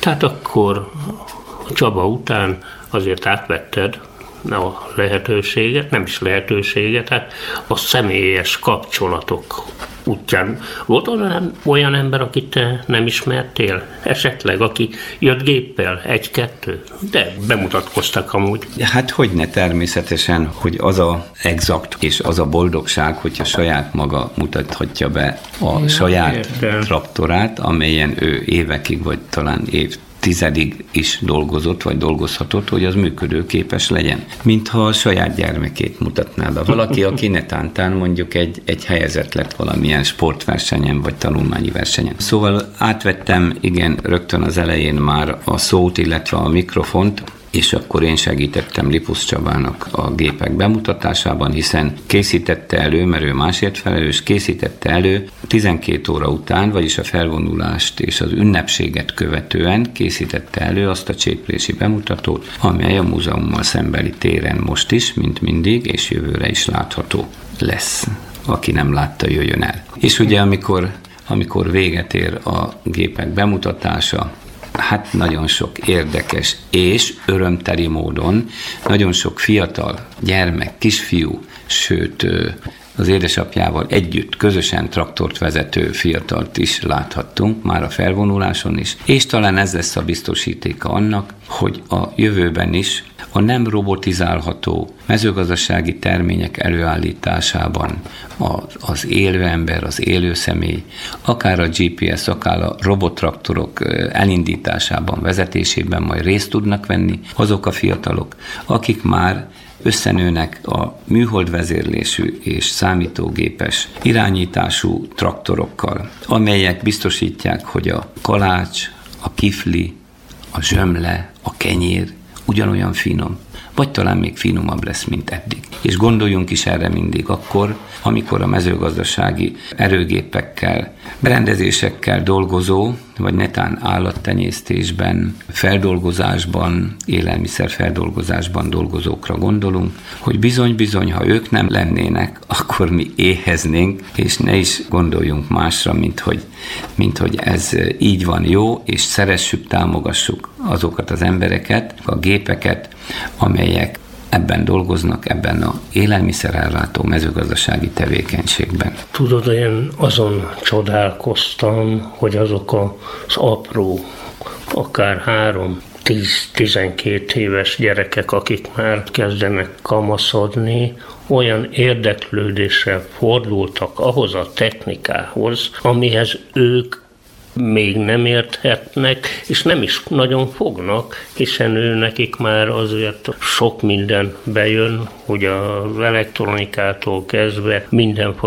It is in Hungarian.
Tehát akkor Csaba után azért átvetted a lehetőséget, nem is lehetőséget, hát a személyes kapcsolatok útján. Volt olyan ember, akit te nem ismertél? Esetleg, aki jött géppel, egy-kettő? De bemutatkoztak amúgy. Hát hogyne, természetesen, hogy az a exakt és az a boldogság, hogyha saját maga mutathatja be a saját traktorát, amelyen ő évekig, vagy talán évtizedig is dolgozott, vagy dolgozhatott, hogy az működőképes legyen. Mintha a saját gyermekét mutatná be. Valaki, aki netántán mondjuk egy helyezett lett valamilyen sportversenyen, vagy tanulmányi versenyen. Szóval átvettem, igen, rögtön az elején már a szót, illetve a mikrofont, és akkor én segítettem Lipusz Csabának a gépek bemutatásában, hiszen készítette elő, mert ő másért felelős, készítette elő 12 óra után, vagyis a felvonulást és az ünnepséget követően készítette elő azt a cséplési bemutatót, amely a múzeummal szembeli téren most is, mint mindig, és jövőre is látható lesz. Aki nem látta, jöjjön el. És ugye amikor véget ér a gépek bemutatása, hát nagyon sok érdekes és örömteli módon nagyon sok fiatal gyermek, kisfiú, sőt az édesapjával együtt közösen traktort vezető fiatalt is láthattunk, már a felvonuláson is, és talán ez lesz a biztosítéka annak, hogy a jövőben is a nem robotizálható mezőgazdasági termények előállításában az élő ember, az élő személy, akár a GPS, akár a robottraktorok elindításában, vezetésében majd részt tudnak venni azok a fiatalok, akik már összenőnek a műholdvezérlésű és számítógépes irányítású traktorokkal, amelyek biztosítják, hogy a kalács, a kifli, a zsömle, a kenyér ugyanolyan finom, vagy talán még finomabb lesz, mint eddig. És gondoljunk is erre mindig akkor, amikor a mezőgazdasági erőgépekkel, berendezésekkel dolgozó, vagy netán állattenyésztésben, feldolgozásban, élelmiszerfeldolgozásban dolgozókra gondolunk, hogy bizony-bizony, ha ők nem lennének, akkor mi éheznénk, és ne is gondoljunk másra, mint hogy ez így van jó, és szeressük, támogassuk azokat az embereket, a gépeket, amelyek ebben dolgoznak, ebben az élelmiszerellátó mezőgazdasági tevékenységben. Tudod, én azon csodálkoztam, hogy azok az apró, akár 3-10-12 éves gyerekek, akik már kezdenek kamaszodni, olyan érdeklődéssel fordultak ahhoz a technikához, amihez ők még nem érthetnek, és nem is nagyon fognak, hiszen nekik már azért sok minden bejön, hogy az elektronikától kezdve mindenfajta